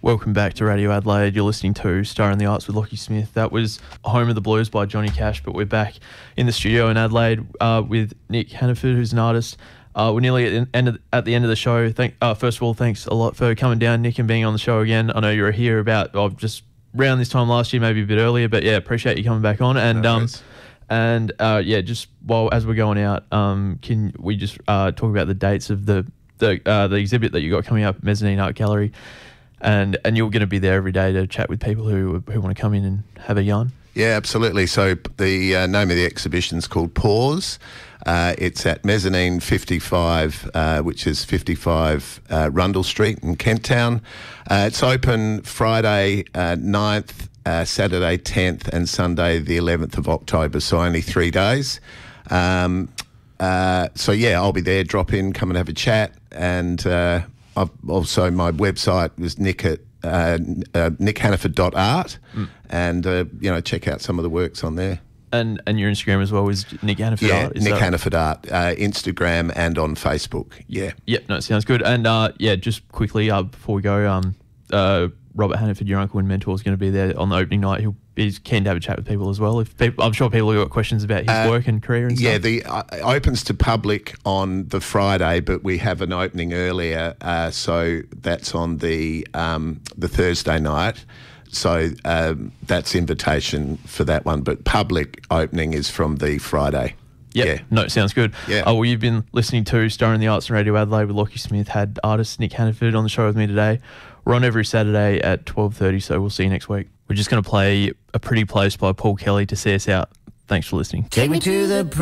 Welcome back to Radio Adelaide. You're listening to Star in the Arts with Lockie Smith. That was Home of the Blues by Johnny Cash, but we're back in the studio in Adelaide with Nick Hannaford, who's an artist. We're nearly at the end of the show. First of all, thanks a lot for coming down, Nick, and being on the show again. I know you were here about just around this time last year, maybe a bit earlier, but yeah, appreciate you coming back on. And just as we're going out, can we just talk about the dates of the exhibit that you got coming up, Mezzanine Art Gallery? And you're going to be there every day to chat with people who want to come in and have a yarn? Yeah, absolutely. So the name of the exhibition is called Pause. It's at Mezzanine 55, which is 55 Rundle Street in Kent Town. It's open Friday 9th, Saturday 10th and Sunday the 11th of October, so only 3 days. I'll be there, drop in, come and have a chat, and I've also, my website is nickhannaford.art, and check out some of the works on there. And your Instagram as well is Nick Hannaford Art? Nick Hannaford Art, Instagram and on Facebook. Yeah. Yep, no, it sounds good. And just quickly before we go, Robert Hannaford, your uncle and mentor, is going to be there on the opening night. He's keen to have a chat with people as well. I'm sure people have got questions about his work and career and stuff. Yeah, the opens to public on the Friday, but we have an opening earlier, so that's on the Thursday night. So that's invitation for that one, but public opening is from the Friday. Yep. Yeah. No, sounds good. Yeah. Well, you've been listening to Star in the Arts on Radio Adelaide with Lockie Smith. Had artist Nick Hannaford on the show with me today. We're on every Saturday at 12:30, so we'll see you next week. We're just going to play A Pretty Place by Paul Kelly to see us out. Thanks for listening. Take me to the